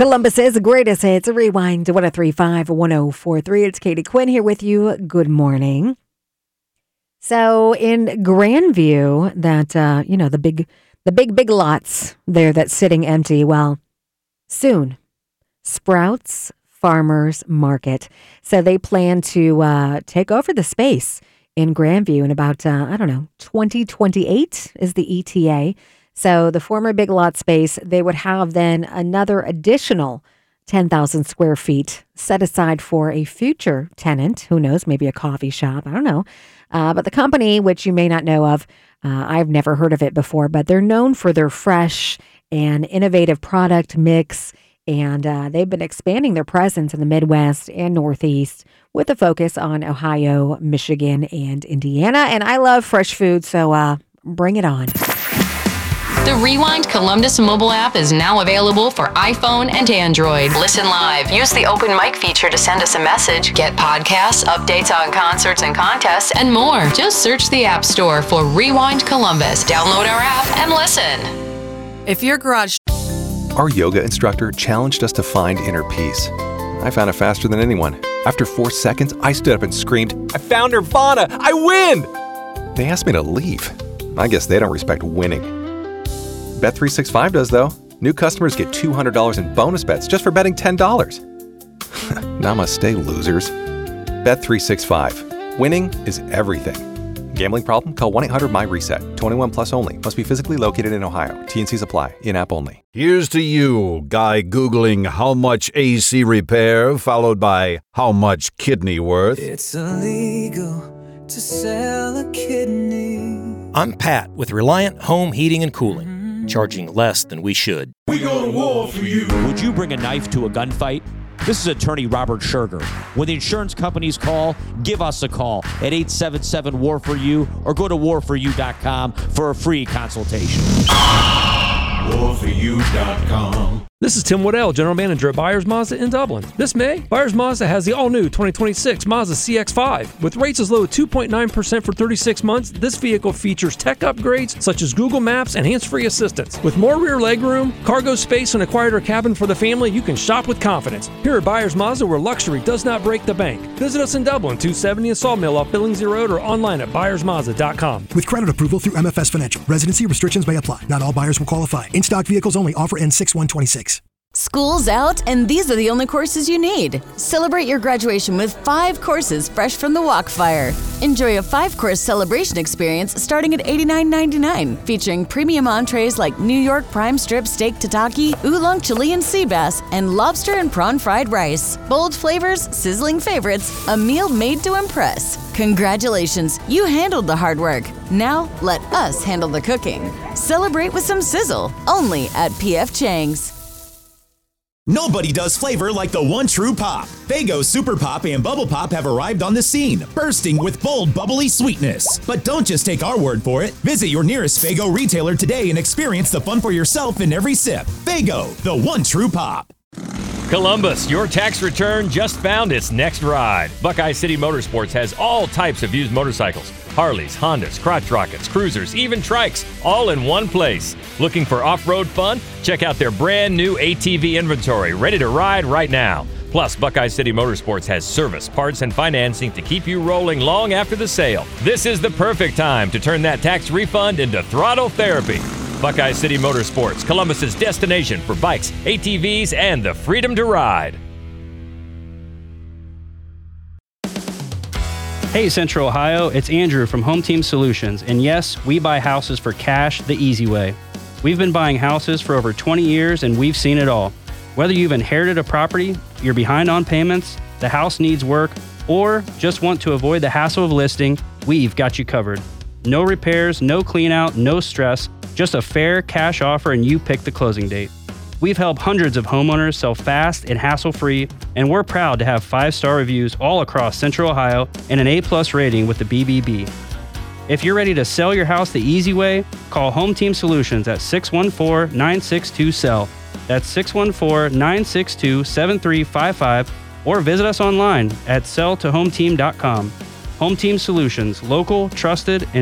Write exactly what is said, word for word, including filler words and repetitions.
Columbus's greatest hits. Rewind to one oh three point five, one oh four point three. It's Katie Quinn here with you. Good morning. So in Grandview, that, uh, you know, the big, the big, big lots there that's sitting empty. Well, soon, Sprouts Farmers Market. So they plan to uh, take over the space in Grandview in about, uh, I don't know, twenty twenty-eight is the E T A. So the former Big Lot space, they would have then another additional ten thousand square feet set aside for a future tenant. Who knows, maybe a coffee shop. I don't know. Uh, but the company, which you may not know of, uh, I've never heard of it before, but they're known for their fresh and innovative product mix. And uh, they've been expanding their presence in the Midwest and Northeast with a focus on Ohio, Michigan, and Indiana. And I love fresh food, so uh, bring it on. The Rewind Columbus mobile app is now available for iPhone and Android. Listen live. Use the open mic feature to send us a message. Get podcasts, updates on concerts and contests, and more. Just search the App Store for Rewind Columbus. Download our app and listen. If your garage... Our yoga instructor challenged us to find inner peace. I found it faster than anyone. After four seconds, I stood up and screamed, "I found Nirvana! I win!" They asked me to leave. I guess they don't respect winning. Bet three sixty-five does, though. New customers get two hundred dollars in bonus bets just for betting ten dollars. Namaste, losers. Bet three sixty-five. Winning is everything. Gambling problem? Call one eight hundred M Y reset. twenty-one plus only. Must be physically located in Ohio. T and Cs apply. In-app only. Here's to you, guy Googling how much A C repair, followed by how much kidney worth. It's illegal to sell a kidney. I'm Pat with Reliant Home Heating and Cooling, charging less than we should. We go to war for you. Would you bring a knife to a gunfight? This is attorney Robert Scherger. When the insurance companies call, give us a call at eight seven seven, W A R for you or go to war for you dot com for a free consultation. war for you dot com. This is Tim Waddell, General Manager at Byers Mazda in Dublin. This May, Byers Mazda has the all-new twenty twenty-six Mazda C X five. With rates as low as two point nine percent for thirty-six months, this vehicle features tech upgrades such as Google Maps and hands-free assistance. With more rear legroom, cargo space, and a quieter cabin for the family, you can shop with confidence. Here at Byers Mazda, where luxury does not break the bank. Visit us in Dublin, two seventy and Sawmill off Billingsley Road, or online at byers mazda dot com. With credit approval through M F S Financial, residency restrictions may apply. Not all buyers will qualify. In-stock vehicles only. Offer ends six one twenty-six. School's out, and these are the only courses you need. Celebrate your graduation with five courses fresh from the Walkfire. Enjoy a five-course celebration experience starting at eighty-nine ninety-nine, featuring premium entrees like New York prime strip steak tataki, oolong Chilean sea bass, and lobster and prawn fried rice. Bold flavors, sizzling favorites, a meal made to impress. Congratulations, you handled the hard work. Now, let us handle the cooking. Celebrate with some sizzle, only at P F Chang's. Nobody does flavor like the one true pop. Faygo Super Pop and Bubble Pop have arrived on the scene, bursting with bold, bubbly sweetness. But don't just take our word for it. Visit your nearest Faygo retailer today and experience the fun for yourself in every sip. Faygo, the one true pop. Columbus, your tax return just found its next ride. Buckeye City Motorsports has all types of used motorcycles. Harleys, Hondas, crotch rockets, cruisers, even trikes, all in one place. Looking for off-road fun? Check out their brand new A T V inventory, ready to ride right now. Plus, Buckeye City Motorsports has service, parts, and financing to keep you rolling long after the sale. This is the perfect time to turn that tax refund into throttle therapy. Buckeye City Motorsports, Columbus's destination for bikes, A T Vs, and the freedom to ride. Hey Central Ohio, it's Andrew from Home Team Solutions, and yes, we buy houses for cash the easy way. We've been buying houses for over twenty years and we've seen it all. Whether you've inherited a property, you're behind on payments, the house needs work, or just want to avoid the hassle of listing, we've got you covered. No repairs, no clean out, no stress, just a fair cash offer and you pick the closing date. We've helped hundreds of homeowners sell fast and hassle-free, and we're proud to have five-star reviews all across Central Ohio and an A-plus rating with the B B B. If you're ready to sell your house the easy way, call Home Team Solutions at six one four, nine six two, S E L L. That's six one four, nine six two, seven three five five, or visit us online at sell to home team dot com. Home Team Solutions, local, trusted, and